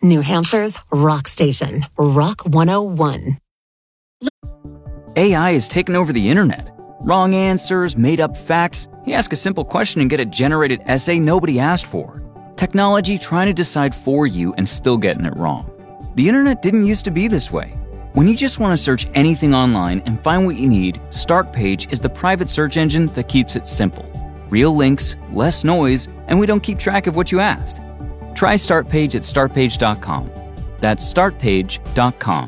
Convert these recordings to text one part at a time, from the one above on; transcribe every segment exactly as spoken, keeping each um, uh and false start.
New Hampshire's rock station, Rock one oh one. A I has taken over the internet. Wrong answers, made-up facts. You ask a simple question and get a generated essay nobody asked for. Technology trying to decide for you and still getting it wrong. The internet didn't used to be this way. When you just want to search anything online and find what you need, Startpage is the private search engine that keeps it simple. Real links, less noise, and we don't keep track of what you asked. Try Startpage at startpage dot com. That's startpage dot com.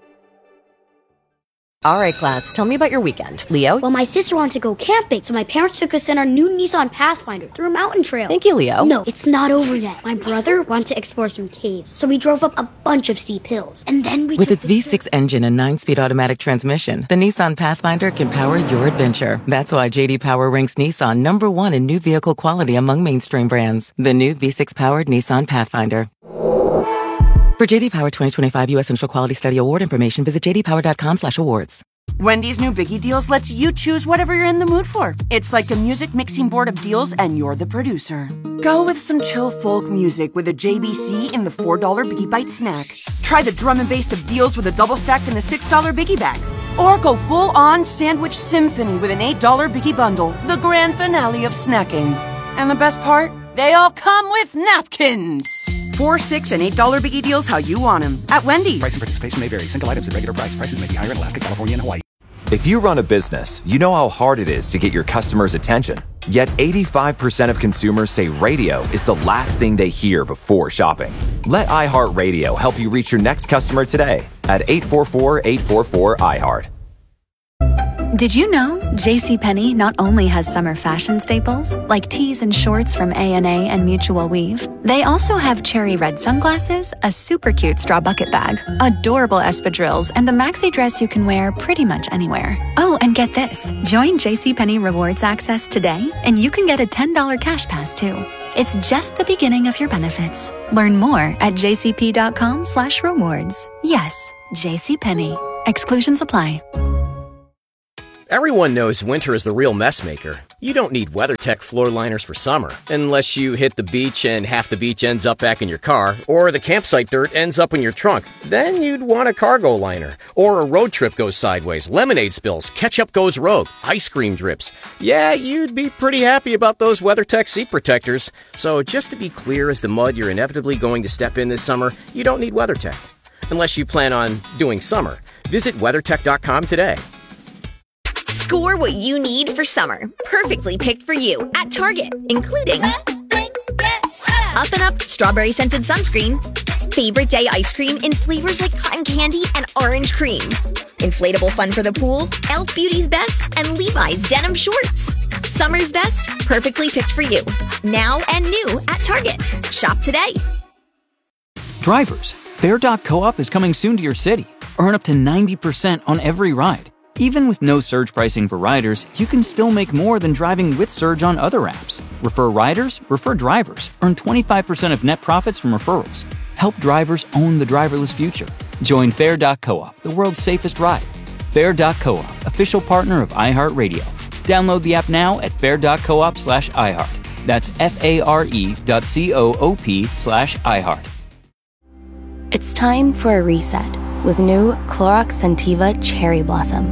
All right, class, tell me about your weekend. Leo? Well, my sister wanted to go camping, so my parents took us in our new Nissan Pathfinder through a mountain trail. Thank you, Leo. No, it's not over yet. My brother wanted to explore some caves, so we drove up a bunch of steep hills. And then we With took its V six engine and nine-speed automatic transmission, the Nissan Pathfinder can power your adventure. That's why J D Power ranks Nissan number one in new vehicle quality among mainstream brands. The new V six-powered Nissan Pathfinder. For J D Power twenty twenty-five U S Central Quality Study Award information, visit j d power dot com slash awards. Wendy's new Biggie Deals lets you choose whatever you're in the mood for. It's like a music mixing board of deals, and you're the producer. Go with some chill folk music with a J B C in the four dollar Biggie Bite snack. Try the drum and bass of deals with a double stack in the six dollar Biggie Bag. Or go full-on sandwich symphony with an eight dollar Biggie Bundle, the grand finale of snacking. And the best part? They all come with napkins. Four, six, and eight dollar Biggie Deals how you want them at Wendy's. Price and participation may vary. Single items at regular price. Prices may be higher in Alaska, California, and Hawaii. If you run a business, you know how hard it is to get your customers' attention. Yet eighty-five percent of consumers say radio is the last thing they hear before shopping. Let iHeartRadio help you reach your next customer today at eight four four, eight four four, I heart. Did you know JCPenney not only has summer fashion staples, like tees and shorts from A and A and Mutual Weave, they also have cherry red sunglasses, a super cute straw bucket bag, adorable espadrilles, and a maxi dress you can wear pretty much anywhere. Oh, and get this. Join JCPenney Rewards Access today, and you can get a ten dollar cash pass, too. It's just the beginning of your benefits. Learn more at jcp.com slash rewards. Yes, JCPenney. Exclusions apply. Everyone knows winter is the real mess maker. You don't need WeatherTech floor liners for summer, unless you hit the beach and half the beach ends up back in your car, or the campsite dirt ends up in your trunk. Then you'd want a cargo liner. Or a road trip goes sideways, lemonade spills, ketchup goes rogue, ice cream drips. Yeah, you'd be pretty happy about those WeatherTech seat protectors. So just to be clear as the mud you're inevitably going to step in this summer, you don't need WeatherTech. Unless you plan on doing summer. Visit weathertech dot com today. Score what you need for summer. Perfectly picked for you at Target, including Up and Up Strawberry Scented Sunscreen, Favorite Day Ice Cream in flavors like cotton candy and orange cream, Inflatable Fun for the Pool, e l f Beauty's Best, and Levi's Denim Shorts. Summer's best, perfectly picked for you. Now and new at Target. Shop today. Drivers, Fare dot coop is coming soon to your city. Earn up to ninety percent on every ride. Even with no surge pricing for riders, you can still make more than driving with Surge on other apps. Refer riders, refer drivers. Earn twenty-five percent of net profits from referrals. Help drivers own the driverless future. Join Fare dot coop, the world's safest ride. Fare dot coop, official partner of iHeartRadio. Download the app now at fare dot coop slash iHeart. That's F-A-R-E dot C-O-O-P slash iHeart. It's time for a reset with new Clorox Scentiva Cherry Blossom.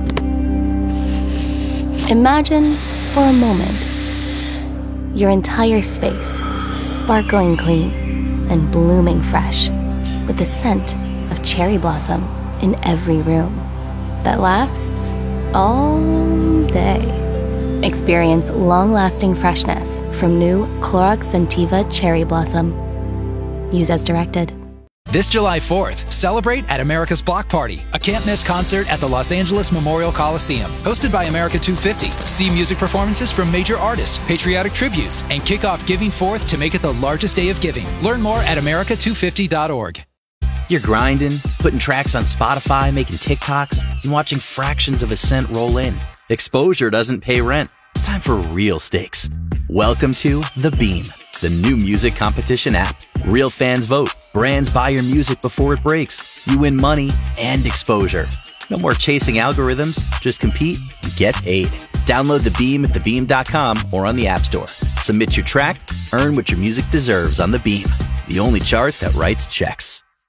Imagine, for a moment, your entire space sparkling clean and blooming fresh with the scent of cherry blossom in every room that lasts all day. Experience long-lasting freshness from new Clorox Scentiva Cherry Blossom. Use as directed. This July fourth, celebrate at America's Block Party, a can't-miss concert at the Los Angeles Memorial Coliseum. Hosted by America two fifty. See music performances from major artists, patriotic tributes, and kick off Giving Fourth to make it the largest day of giving. Learn more at america two fifty dot org. You're grinding, putting tracks on Spotify, making TikToks, and watching fractions of a cent roll in. Exposure doesn't pay rent. It's time for real stakes. Welcome to The Beam, the new music competition app. Real fans vote. Brands buy your music before it breaks. You win money and exposure. No more chasing algorithms. Just compete and get paid. Download The Beam at the beam dot com or on the App Store. Submit your track. Earn what your music deserves on The Beam, the only chart that writes checks.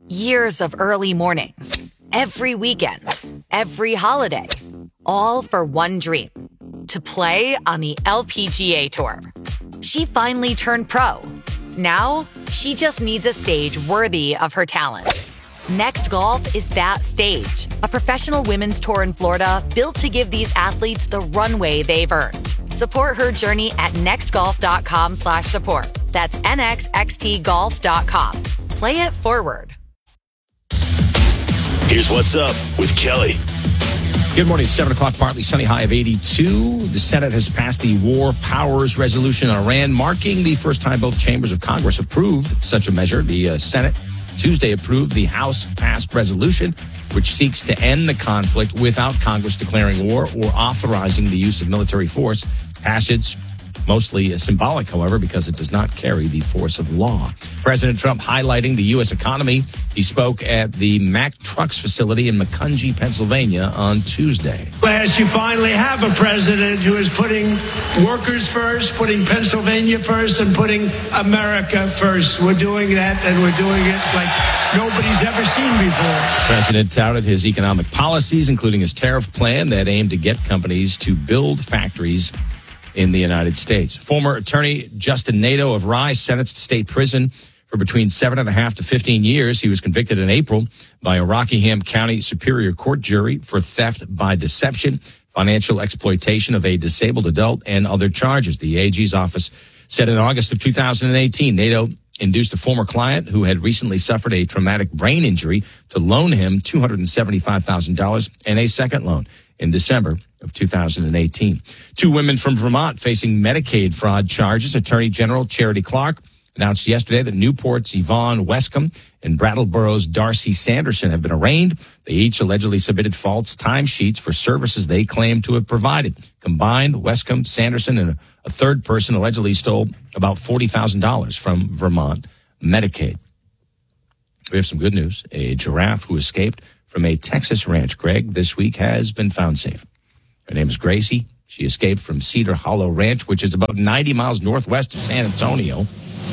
Years of early mornings, every weekend, every holiday, all for one dream, to play on the L P G A Tour. She finally turned pro. Now, she just needs a stage worthy of her talent. Next Golf is that stage, a professional women's tour in Florida built to give these athletes the runway they've earned. Support her journey at nextgolf.com slash support. That's nxxtgolf dot com. Play it forward. Here's what's up with Kelly. Good morning. It's seven o'clock, partly sunny, high of eighty-two. The Senate has passed the War Powers Resolution on Iran, marking the first time both chambers of Congress approved such a measure. The uh, Senate Tuesday approved the House-passed resolution, which seeks to end the conflict without Congress declaring war or authorizing the use of military force. Passage mostly symbolic, however, because it does not carry the force of law. President Trump highlighting the U S economy. He spoke at the Mack Trucks facility in Macungie, Pennsylvania on Tuesday. Last, you finally have a president who is putting workers first, putting Pennsylvania first, and putting America first. We're doing that, and we're doing it like nobody's ever seen before. The president touted his economic policies, including his tariff plan that aimed to get companies to build factories in the United States. Former attorney Justin Nato of Rye sentenced to state prison for between seven and a half to fifteen years. He was convicted in April by a Rockingham County Superior Court jury for theft by deception, financial exploitation of a disabled adult, and other charges. The A G's office said in August of two thousand eighteen, Nato induced a former client who had recently suffered a traumatic brain injury to loan him two hundred seventy-five thousand dollars and a second loan in December of two thousand eighteen. Two women from Vermont facing Medicaid fraud charges. Attorney General Charity Clark announced yesterday that Newport's Yvonne Wescombe and Brattleboro's Darcy Sanderson have been arraigned. They each allegedly submitted false timesheets for services they claim to have provided. Combined, Wescombe, Sanderson, and a third person allegedly stole about forty thousand dollars from Vermont Medicaid. We have some good news. A giraffe who escaped from a Texas ranch, Greg, this week has been found safe. Her name is Gracie. She escaped from Cedar Hollow Ranch, which is about ninety miles northwest of San Antonio.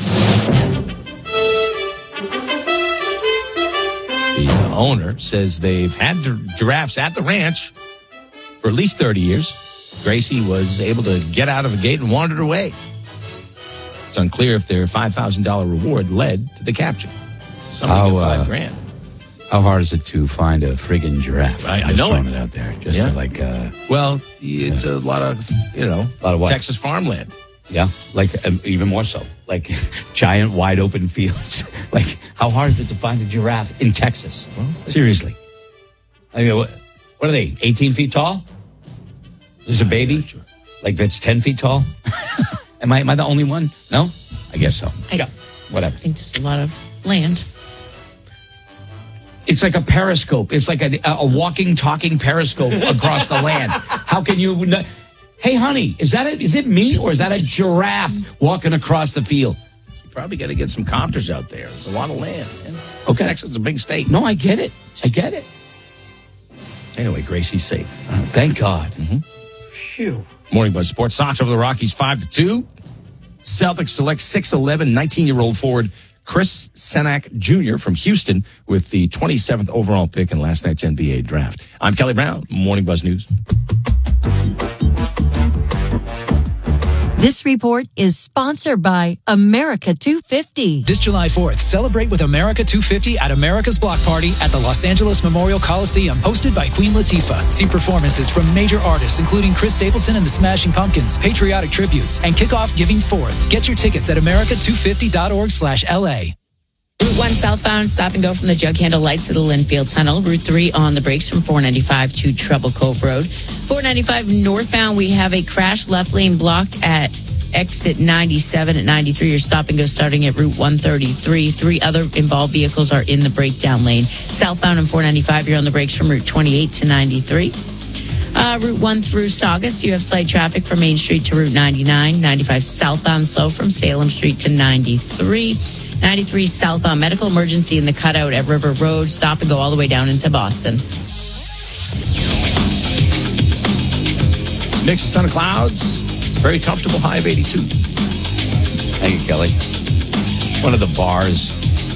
The owner says they've had giraffes at the ranch for at least thirty years. Gracie was able to get out of the gate and wandered away. It's unclear if their five thousand dollars reward led to the capture. Somebody got five uh, grand. How hard is it to find a friggin' giraffe? I, I know throwing it. it out there. Just Yeah. to like, uh, Well, it's a lot of, you know, a lot of what? Texas farmland. Yeah, like um, even more so, like giant wide open fields. Like, how hard is it to find a giraffe in Texas? Seriously. I mean, what, what are they, eighteen feet tall? There's a baby? Like that's ten feet tall? am, I, am I the only one? No? I guess so. I yeah, whatever. think there's a lot of land. It's like a periscope. It's like a, a walking, talking periscope across the land. How can you... Not, hey, honey, is that it? Is it me or is that a giraffe walking across the field? You probably got to get some copters out there. There's a lot of land, man. Okay. Texas is a big state. No, I get it. I get it. Anyway, Gracie's safe. Uh, thank God. Mm-hmm. Phew. Morning Buzz Sports. Sox over the Rockies five to two. Celtics select six eleven, nineteen-year-old forward Chris Senak Junior from Houston with the twenty-seventh overall pick in last night's N B A draft. I'm Kelly Brown, Morning Buzz News. This report is sponsored by America two fifty. This July fourth, celebrate with America two fifty at America's Block Party at the Los Angeles Memorial Coliseum, hosted by Queen Latifah. See performances from major artists, including Chris Stapleton and the Smashing Pumpkins, patriotic tributes, and kick off Giving Forth. Get your tickets at america two fifty dot org slash L A. Route one southbound, stop and go from the Jug Handle Lights to the Linfield Tunnel. Route three on the brakes from four ninety-five to Treble Cove Road. four ninety-five northbound, we have a crash left lane blocked at exit ninety-seven at ninety-three. Your stop and go starting at Route one thirty-three. Three other involved vehicles are in the breakdown lane. Southbound and four ninety-five, you're on the brakes from Route twenty-eight to ninety-three. Uh, Route one through Saugus, you have slight traffic from Main Street to Route ninety-nine. ninety-five southbound slow from Salem Street to ninety-three. ninety-three southbound medical emergency in the cutout at River Road. Stop and go all the way down into Boston. Mix of sun and clouds. Very comfortable high of eighty-two. Thank you, Kelly. One of the bars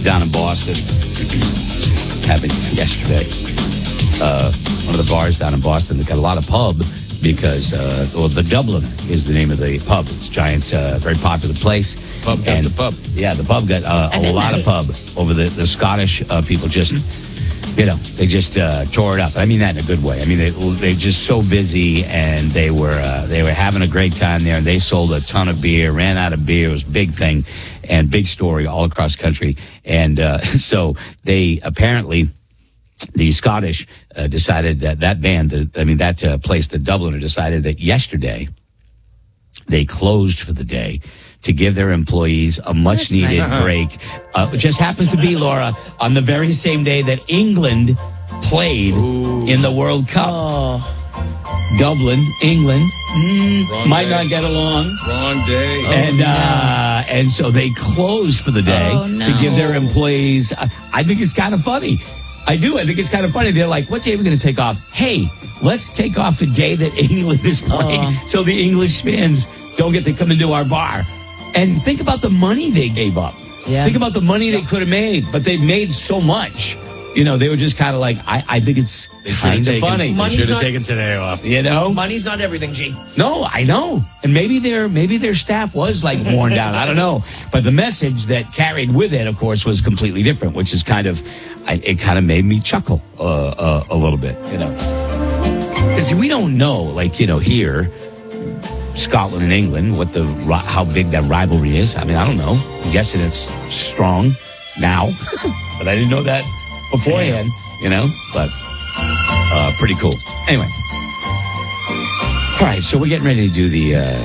down in Boston. Happened yesterday. Uh, one of the bars down in Boston that got a lot of pub because, uh, well, the Dubliner is the name of the pub. It's a giant, uh, very popular place. Pub got and, a pub. Yeah, the pub got uh, a lot of pub over the, the Scottish uh, people just, you know, they just uh, tore it up. I mean that in a good way. I mean, they, they're just so busy, and they were uh, they were having a great time there, and they sold a ton of beer, ran out of beer. It was a big thing and big story all across the country. And uh, so they apparently... The Scottish uh, decided that that band, the, I mean, that uh, place, the Dubliner, decided that yesterday they closed for the day to give their employees a much-needed nice. break. Uh, it just happens to be, Laura, on the very same day that England played Ooh. in the World Cup. Oh. Dublin, England, mm, might day. not get along. Wrong day. And Oh, no. uh, and so they closed for the day Oh, no. to give their employees. Uh, I think it's kind of funny. I do. I think it's kind of funny. They're like, what day are we going to take off? Hey, let's take off the day that England is playing Oh. so the English fans don't get to come into our bar. And think about the money they gave up. Yeah. Think about the money they could have made, but they made so much. You know, they were just kind of like, I, I think it's kind of funny. They should have taken today off. You know? Money's not everything, G. No, I know. And maybe their maybe their staff was like worn down. I don't know. But the message that carried with it, of course, was completely different, which is kind of, I, it kind of made me chuckle uh, uh, a little bit, you know. Because we don't know, like, you know, here, Scotland and England, what the how big that rivalry is. I mean, I don't know. I'm guessing it's strong now. But I didn't know that beforehand, you know. But uh, pretty cool. Anyway. All right, so we're getting ready to do the uh,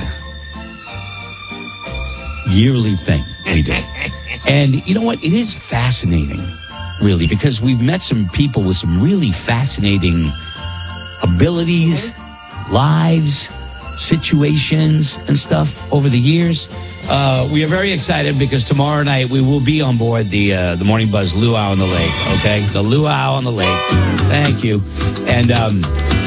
yearly thing we do. And you know what? It is fascinating, really, because we've met some people with some really fascinating abilities, lives, situations, and stuff over the years. Uh, we are very excited because tomorrow night we will be on board the uh, the Morning Buzz Luau on the Lake, okay? The Luau on the Lake. Thank you. And um,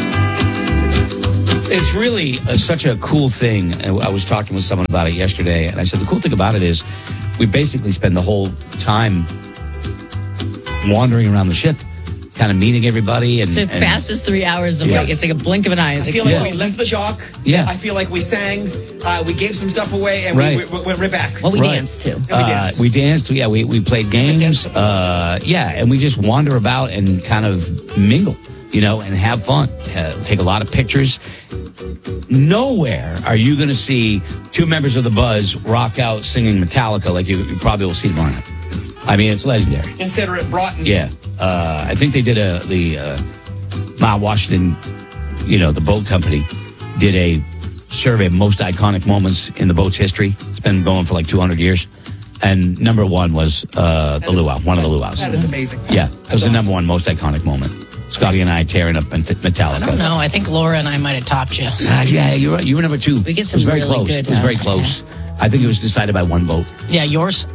it's really uh, such a cool thing. I was talking with someone about it yesterday, and I said the cool thing about it is we basically spend the whole time wandering around the ship, kind of meeting everybody. And So and, fast as three hours of Yeah. like, it's like a blink of an eye. I It's feel like, like whoa. we left the dock. Yeah. I feel like we sang. Uh, we gave some stuff away, and Right. we, we, we went right back. Well, we Right. danced too. we Uh, danced. we danced. Yeah, we, we played games. Uh, yeah, and we just wander about and kind of mingle, you know, and have fun. Uh, take a lot of pictures. Nowhere are you going to see two members of the Buzz rock out singing Metallica like you, you probably will see tomorrow night. I mean, it's legendary. Consider it Broughton. Yeah, uh, I think they did a the uh, Mount Washington, you know, the boat company did a survey of most iconic moments in the boat's history. It's been going for like two hundred years, and number one was uh, the luau, one of the luau's. That is amazing. Yeah, it was the number one most iconic moment. Scotty and I tearing up Metallica. I don't know. I think Laura and I might have topped you. Uh, yeah, you're right. You were number two. We get it some was very really close. good, It was uh, very close. I think it was decided by one vote. Yeah, yours?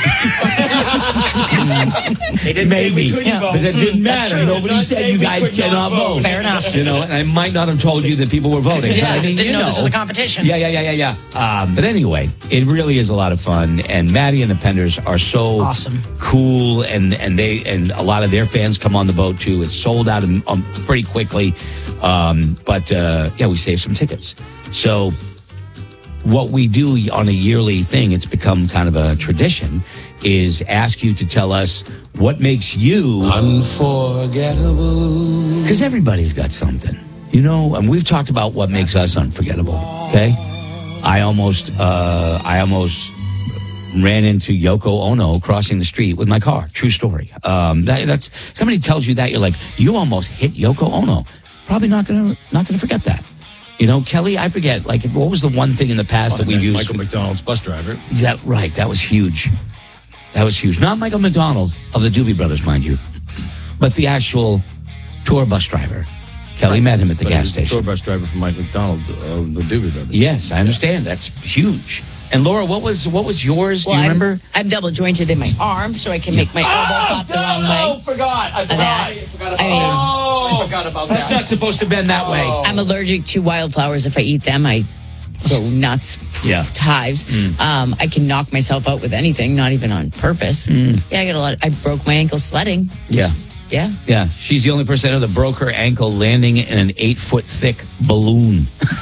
They didn't say we Maybe, couldn't Yeah. vote. but that didn't That's matter. true. Nobody Did not said say you we guys could not cannot vote. Fair enough. You know, and I might not have told you that people were voting. Yeah, but I mean, didn't you know this was a competition. Yeah, yeah, yeah, yeah, yeah. Um, but anyway, it really is a lot of fun, and Maddie and the Penders are so Awesome. cool, and and they and a lot of their fans come on the boat too. It's sold out um, um, pretty quickly, um, but uh, yeah, we saved some tickets. So what we do on a yearly thing, it's become kind of a tradition, is ask you to tell us what makes you unforgettable. Because everybody's got something, you know, and we've talked about what makes us unforgettable. Okay, I almost, uh, I almost ran into Yoko Ono crossing the street with my car. True story. Um, that, that's somebody tells you that, you're like, you almost hit Yoko Ono. Probably not gonna, not gonna forget that. You know, Kelly, I forget, like, what was the one thing in the past Well, that we've used? Michael McDonald's bus driver. Is that right? That was huge. That was huge. Not Michael McDonald of the Doobie Brothers, mind you, but the actual tour bus driver. Kelly met him at the But he gas was the station. tour bus driver for Mike McDonald of the Doobie Brothers. Yes, I understand. That's huge. And Laura, what was what was yours? Well, Do you I'm- remember? I'm, double jointed in my arm, so I can make my elbow pop the wrong way. forgot. I That, I mean, Oh, I forgot about that. That's not supposed to bend that way. I'm allergic to wildflowers. If I eat them, I go nuts, Yeah. hives. Mm. Um, I can knock myself out with anything, not even on purpose. Mm. Yeah, I get a lot. I broke my ankle sledding. Yeah. Yeah. Yeah. She's the only person I know that broke her ankle landing in an eight foot thick balloon.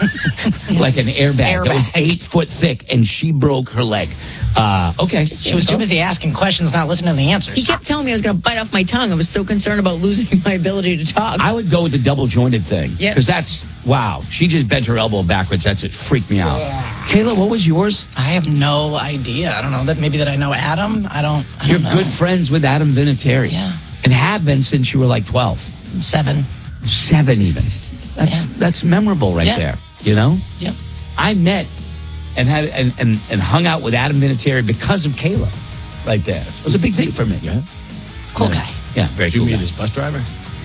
Like an airbag. Airbag. That was eight foot thick, and she broke her leg. Uh, okay. She was too busy asking questions, not listening to the answers. He kept telling me I was going to bite off my tongue. I was so concerned about losing my ability to talk. I would go with the double jointed thing. Yeah. Because that's, wow. She just bent her elbow backwards. That's it. Freaked me out. Kayla, what was yours? I have no idea. I don't know. That maybe that I know Adam. I don't. I You're don't know. good friends with Adam Vinatieri. Yeah. And have been since you were like twelve. Seven. Seven even. That's Yeah. that's memorable right Yeah. there. You know? Yep. I met and had and, and, and hung out with Adam Vinatieri because of Kayla. Right there. It was a big thing for me. Yeah. Cool guy. Yeah, very Did you cool. meet guy. his bus driver?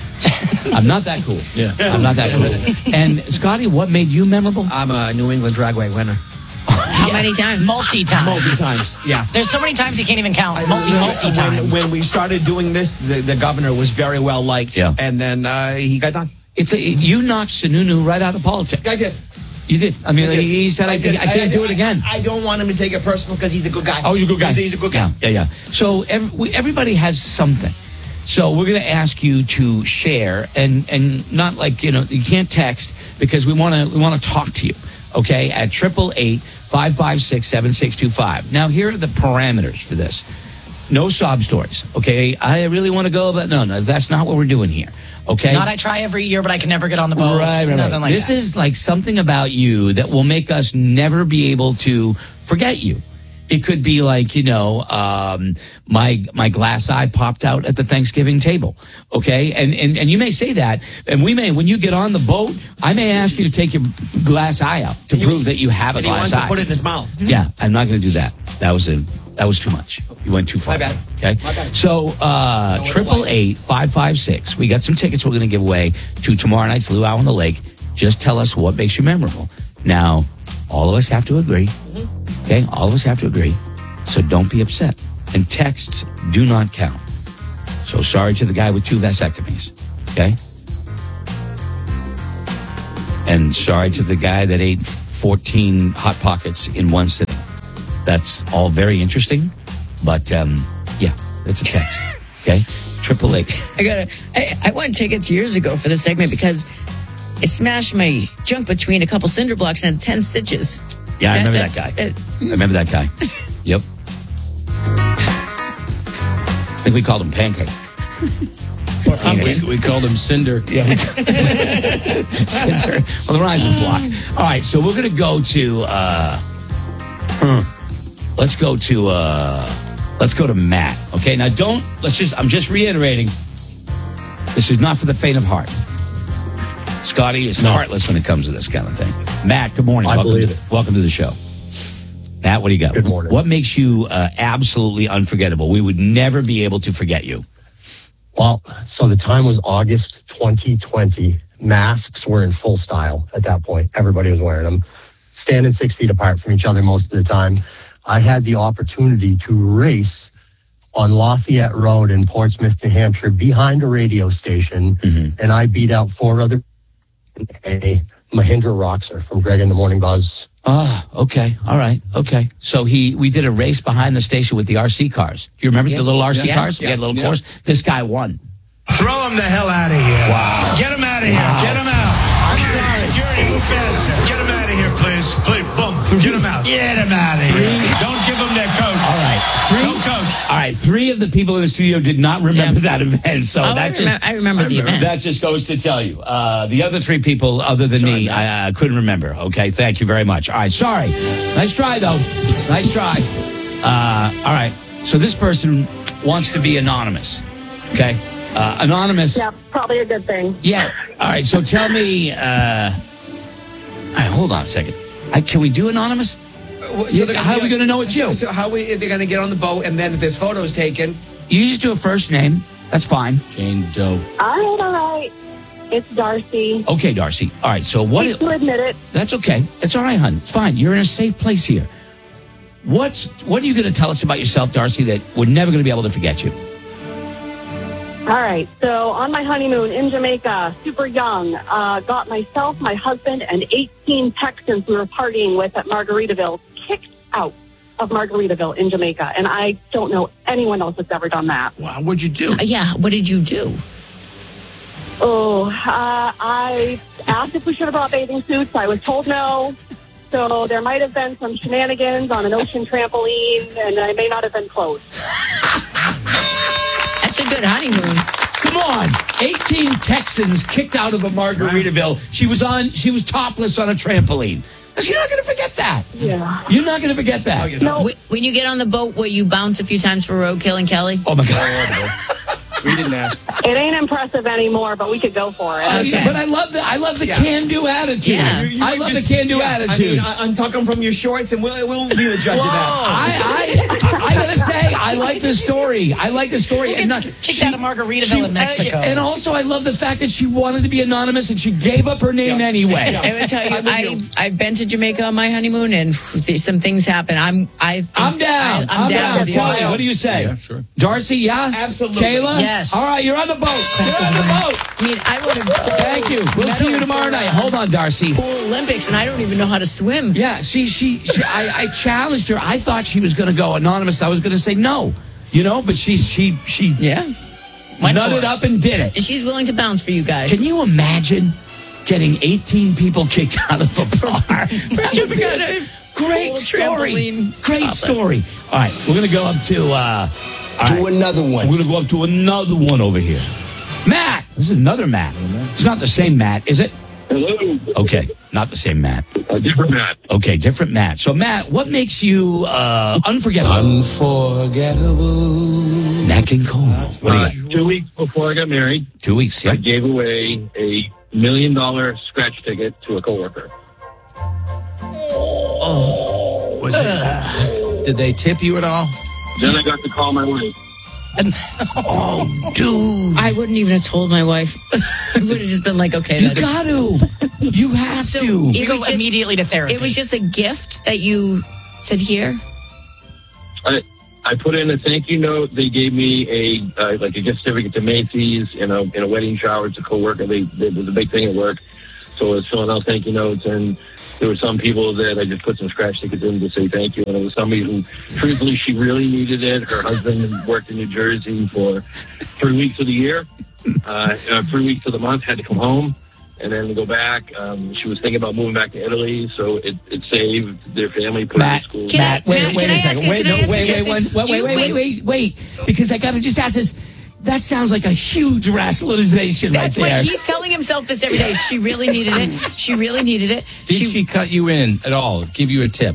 I'm not that cool. Yeah. I'm not that cool. And Scotty, what made you memorable? I'm a New England Dragway winner. How many times? Multi times. Multi times, yeah. There's so many times you can't even count. Multi, multi when, times. when we started doing this, the, the governor was very well liked. Yeah. And then uh, he got done. It's a, you knocked Sununu right out of politics. I did. You did. I mean, I did. he said, I, did. I can't do it again. I, I don't want him to take it personal because he's a good guy. Oh, he's a good guy. He's, he's a good guy. Yeah, yeah, yeah. So every, we, everybody has something. So we're going to ask you to share and and not like, you know, you can't text because we want to we want to talk to you. Okay, at triple eight five five six seven six two five. Now here are the parameters for this. No sob stories. Okay, I really want to go, but no, no, that's not what we're doing here. Okay, Not I try every year, but I can never get on the boat. Right, right, Nothing right. like this that. is like something about you that will make us never be able to forget you. It could be like, you know, um, my my glass eye popped out at the Thanksgiving table, okay? And, and and you may say that, and we may, when you get on the boat, I may ask you to take your glass eye out to prove that you have a And he glass wants eye. to put it in his mouth. Yeah, I'm not going to do that. That was a that was too much. You went too far. My bad. Okay. My bad. So uh triple eight five five six. We got some tickets we're going to give away to tomorrow night's Luau on the Lake. Just tell us what makes you memorable. Now, all of us have to agree. Okay, all of us have to agree. So don't be upset. And texts do not count. So sorry to the guy with two vasectomies. Okay. And sorry to the guy that ate fourteen Hot Pockets in one sitting. That's all very interesting, but um, yeah, it's a text. Okay, triple eight. I got to I, I won tickets years ago for this segment because I smashed my junk between a couple cinder blocks and had ten stitches. Yeah, I remember that that's- guy. uh, I remember that guy. Yep. I think we called him Pancake. Or pumpkin. We, we called him Cinder. Yeah. we- Cinder. Well, the rising block. All right, so we're going to go to. Uh, hmm. Let's go to. Uh, let's go to Matt. Okay, now don't. Let's just. I'm just reiterating. This is not for the faint of heart. Scotty is heartless when it comes to this kind of thing. Matt, good morning. I welcome believe to, it. Welcome to the show. Matt, what do you got? Good morning. What makes you uh, absolutely unforgettable? We would never be able to forget you. Well, so the time was August twenty twenty. Masks were in full style at that point. Everybody was wearing them, standing six feet apart from each other most of the time. I had the opportunity to race on Lafayette Road in Portsmouth, New Hampshire, behind a radio station, Mm-hmm. and I beat out four other a Mahindra Roxer from Greg in the Morning Buzz. Ah, okay. All right. Okay. So he, we did a race behind the station with the R C cars. Do you remember Yeah. the little R C Yeah. cars? We had a little Yeah. course. This guy won. Throw him the hell out of here. Wow. Get him out of here. Get him out. Security, move faster. Get him out of here, please. Please, boom. Get him out. Get him out of here. Don't give them their coat. All right. Three, No coat. All right. Three of the people in the studio did not remember that event. So Oh, I that remem- just I remember the event. That just goes to tell you. Uh, the other three people, other than me, I uh, couldn't remember. Okay. Thank you very much. All right. Sorry. Nice try, though. Nice try. Uh, all right. So this person wants to be anonymous. Okay. Uh, anonymous. Yeah, probably a good thing. Yeah. All right. So tell me. Uh, all right. Hold on a second. I, can we do anonymous? Uh, Yeah, they're how are we going to know it's so, you? So how we, they're going to get on the boat, and then if there's photos taken, You just do a first name. That's fine. Jane Doe. All right, all right. It's Darcy. Okay, Darcy. All right. So what? Hate to admit it. That's okay. It's all right, hon. It's fine. You're in a safe place here. What's what are you going to tell us about yourself, Darcy, that we're never going to be able to forget you? All right. So on my honeymoon in Jamaica, super young, uh, got myself, my husband, and eighteen Texans we were partying with at Margaritaville kicked out of Margaritaville in Jamaica. And I don't know anyone else that's ever done that. Wow, what'd you do? Uh, yeah, what did you do? Oh, uh, I asked if we should have brought bathing suits. I was told no. So there might have been some shenanigans on an ocean trampoline, and I may not have been close. That's a good honeymoon. Come on, eighteen Texans kicked out of a Margaritaville. She was on. She was topless on a trampoline. You're not going to forget that. Yeah. You're not going to forget that. No. When you get on the boat, will you bounce a few times for roadkill and Kelly? Oh my God. We didn't ask. It ain't impressive anymore, but we could go for it. Uh, yeah, but I love the I love the Yeah. can-do attitude. Yeah. You- you I would love just- the can-do yeah, attitude. I mean, untuck them from your shorts, and we'll, we'll be the judge of that. I, I, I gotta say, I like the story. I like the story. Who And gets not- kicked she- out of Margaritaville she- in Mexico? And also, I love the fact that she wanted to be anonymous and she gave up her name anyway. I would tell you, I've, I've been to Jamaica on my honeymoon, and some things happen. I'm, I, think- I'm down. I, I'm, down. with you. Kelly, what do you say? Yeah, sure. Darcy, yeah? Absolutely. Kayla? Yes. All right, you're on the boat. You're on the boat. I mean, I would have. Thank you. We'll see you tomorrow night. Hold on, Darcy. Pool Olympics, and I don't even know how to swim. Yeah, see, she, she I, I challenged her. I thought she was going to go anonymous. I was going to say no, you know, but she, she, she Yeah. Went for nutted it. up and did it. And she's willing to bounce for you guys. Can you imagine getting eighteen people kicked out of a bar? For jumping out of Great pool, story. trampoline, Great topless. story. All right, we're going to go up to, uh, all Do right, another one. we're going to go up to another one over here. Matt. This is another Matt. It's not the same Matt, is it? Hello. Okay, not the same Matt. A different Matt. Okay, different Matt. So, Matt, what makes you uh, unforgettable? Unforgettable. Nat King Cole. What do you Uh, got? two weeks before I got married, Two weeks, I yeah. gave away a million dollar scratch ticket to a coworker. Was it, did they tip you at all? Then I got to call my wife. Oh, dude. I wouldn't even have told my wife. I would have just been like, okay. You that is- got to. You have So to. it You go was just- immediately to therapy. It was just a gift that you said here. I I put in a thank you note. They gave me a uh, like a gift certificate to Macy's in a in a wedding shower to a coworker. They, they it was a big thing at work, so I was filling out thank you notes, and there were some people that I just put some scratch tickets in to say thank you, and it was somebody who, truthfully, she really needed it. Her husband worked in New Jersey for three weeks of the year, uh, uh, three weeks of the month, had to come home and then go back. Um, she was thinking about moving back to Italy, so it, it saved their family. Put Matt, her in school. Can Matt, I- wait, Matt, wait can a I second. ask- Wait, can no, I ask wait, you wait, something? wait, wait, Do you wait, wait, wait- wait, wait, because I got to just ask this. That sounds like a huge rationalization right That's there. what he's telling himself this every day. She really needed it. She really needed it. Did she, cut you in at all? Give you a tip?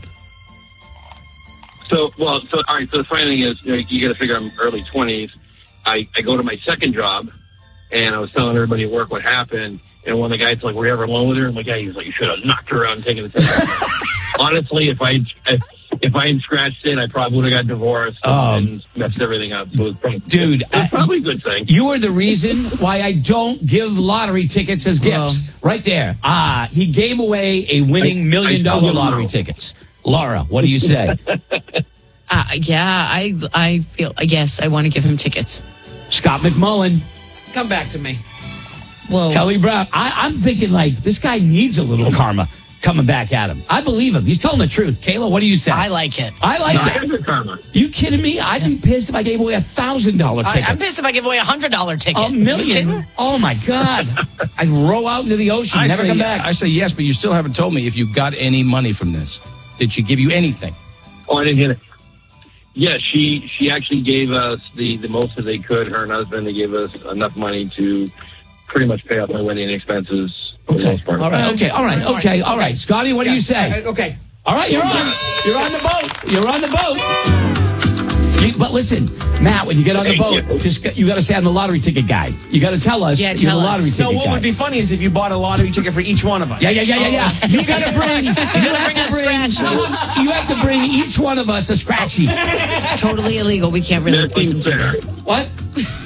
So, well, so, all right, so the funny thing is, you know, you got to figure I'm early twenties. I, I go to my second job, and I was telling everybody at work what happened, and one of the guys like, were you ever alone with her? I'm like, yeah. He was like, you should have knocked her out and taken the test. Honestly, if I if, if I had scratched it, I probably would have got divorced Um, and messed everything up. So it was probably, Dude, it was probably a good thing. You are the reason why I don't give lottery tickets as gifts. Right there. Ah, he gave away a winning I- million I dollar don't lottery know. tickets. Laura, what do you say? Uh, yeah, I I feel, yes, I want to give him tickets. Scott McMullen, Come back to me. Whoa. Kelly Brown. I, I'm thinking like this guy needs a little karma coming back at him. I believe him. He's telling the truth. Kayla, what do you say? I like it. I like No, I it. have the karma. You kidding me? I'd be pissed if I gave away a thousand dollar I, ticket. I'm pissed if I give away a hundred dollar ticket. A You million? kidding? Oh my God! I'd row out into the ocean, I never say, come back. I say yes, but you still haven't told me if you got any money from this. Did she give you anything? Oh, I didn't get it. Yeah, she she actually gave us the, the most that they could. Her and husband, they gave us enough money to pretty much pay off my wedding expenses. For the Okay. most part. All right. Okay. All right. Okay. All right. Scotty, what do you say? Uh, okay. All right. You're on. You're on the boat. You're on the boat. You, but listen, Matt, when you get on the boat, just get- you got to say I'm the lottery ticket guy. You got to tell us Yeah, you're tell the us. lottery ticket No, what guy. would be funny is if you bought a lottery ticket for each one of us. Yeah, yeah, yeah, yeah, yeah. You got to bring. You, have bring to us bring. scratches. You have to bring each one of us a scratchy. Totally illegal. We can't really That force him seems fair. to. What?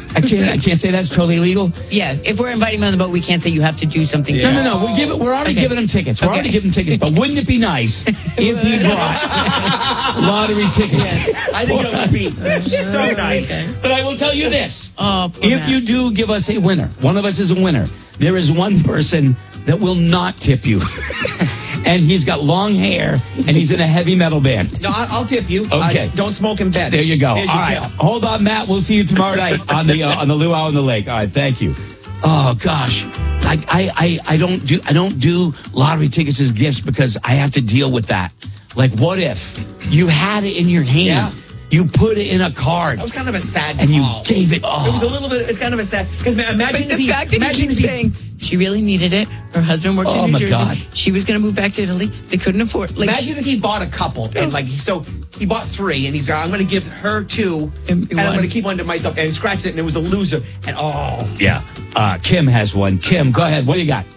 I can't. I can't say that's totally illegal. Yeah, if we're inviting him on the boat, we can't say you have to do something. No, no, no. We give it. We're already Okay. giving him tickets. We're Okay. already giving him tickets. But wouldn't it be nice if he brought lottery tickets? I think it would be so nice. But I will tell you this: Oh, poor if Matt. you do give us a winner, one of us is a winner. There is one person that will not tip you, and he's got long hair, and he's in a heavy metal band. No, I- I'll tip you. Okay. Uh, don't smoke in bed. There you go. Here's All your right, tip. hold on, Matt. We'll see you tomorrow night on the uh, on the Luau on the Lake. All right, thank you. Oh gosh, I, I I I don't do I don't do lottery tickets as gifts because I have to deal with that. Like, what if you had it in your hand? Yeah. You put it in a card. That was kind of a sad And you call. gave it. Oh. It was a little bit. It's kind of a sad because imagine But if the he, fact that he imagine keeps if he, saying she really needed it. Her husband works Oh, in New my Jersey. God. She was going to move back to Italy. They couldn't afford. Like, imagine if he bought a couple and like so he bought three and he's like, I'm going to give her two and, And I'm one. going to keep one to myself and scratched it and it was a loser and oh Yeah. Uh, Kim has one. Kim, go ahead. What do you got?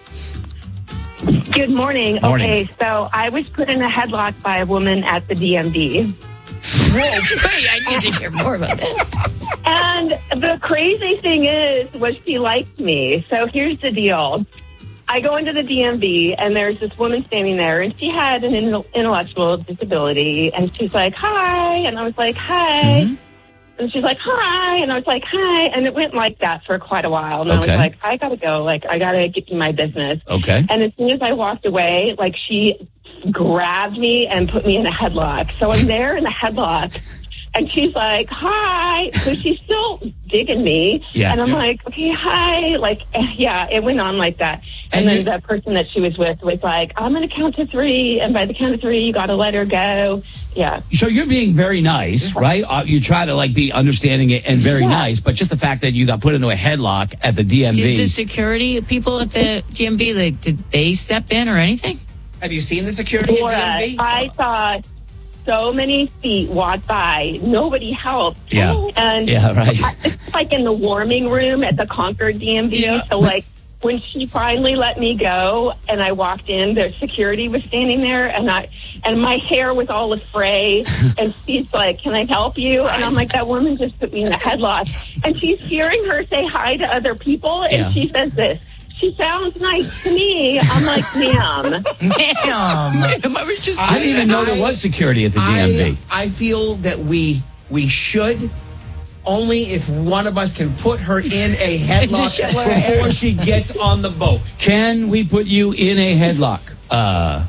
Good morning. Morning. Okay, so I was put in a headlock by a woman at the D M V. whoa, wait, I need to hear more about this. And the crazy thing is, was she liked me. So here's the deal. I go into the D M V, and there's this woman standing there, and she had an in- intellectual disability, and she's like, hi, and I was like, hi. Mm-hmm. And she's like, hi, and I was like, hi, and it went like that for quite a while. And I was Okay. like, I gotta go, like, I gotta get to my business. Okay. And as soon as I walked away, like, she grabbed me and put me in a headlock. So I'm there in the headlock, and she's like, hi. So she's still digging me. Yeah. And I'm Yeah. like, okay, hi. Like, eh, yeah, it went on like that. And, And then you- the person that she was with was like, I'm going to count to three. And by the count of three, you got to let her go. Yeah. So you're being very nice, right? Uh, you try to like be understanding and very Yeah. nice, but just the fact that you got put into a headlock at the D M V. Did the security people at the D M V, like, did they step in or anything? have you seen the security Laura, at D M V? I saw so many feet walk by. Nobody helped. Yeah. And Yeah, right. I- it's like in the warming room at the Concord D M V. Yeah. So like when she finally let me go and I walked in, the security was standing there and I and my hair was all afray and she's like, can I help you? And I'm like, that woman just put me in a headlock. And she's hearing her say hi to other people and Yeah. she says this. She sounds nice to me. I'm like, ma'am. Ma'am. Ma'am, I was just. I didn't even know there was security at the D M V. I, I feel that we we should only if one of us can put her in a Just headlock let her have before it. she gets on the boat. Can we put you in a headlock? Uh,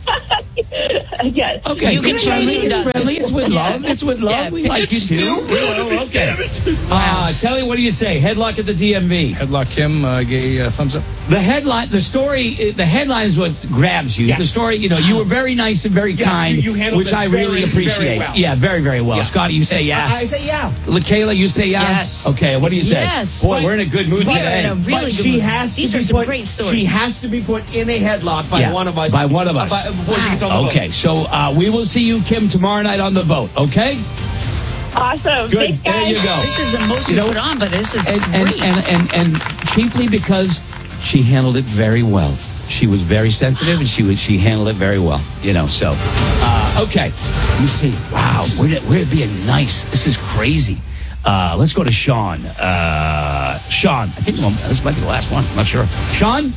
Yes. okay, You can it's choose friendly. who It's does it. friendly. It's with Yeah. love. It's with love. Yeah, we like you it's too. Well, okay. Uh, Kelly, what do you say? Headlock at the D M V. Headlock Kim uh, gave a thumbs up. The headline, the story, the headline is what grabs you. Yes. The story, you know, you were very nice and very Yes, kind, you- you handled which it I very, really very appreciate. well. Yeah, very, very well. Yeah. Scotty, you say yeah. I, I say yeah. LaKayla, you say yeah? Yes. Okay, what do you say? Yes. Boy, we're in a good mood But- today. in a really but good she mood. has These to are be some put, great stories. She has to be put in a headlock by Yeah, one of us. by one of us. uh, by- before she gets on the boat. Okay, so uh, we will see you, Kim, tomorrow night on the boat, okay? Awesome. Good. Thanks, There you guys. go. This is the most You we know, put on, but this is and, and, great. and, and, and chiefly because she handled it very well. She was very sensitive, and she would she handled it very well. You know, so uh, okay. Let me see. Wow, we're we're being nice. This is crazy. Uh, let's go to Sean. Uh, Sean, I think well, this might be the last one. I'm not sure. Sean.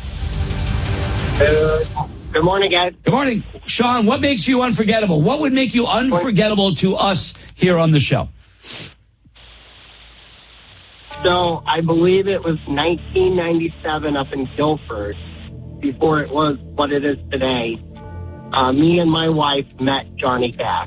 Uh, good morning, guys. Good morning, Sean. What makes you unforgettable? What would make you unforgettable to us here on the show? So I believe it was nineteen ninety-seven up in Guilford, before it was what it is today. Uh, me and my wife met Johnny Cash.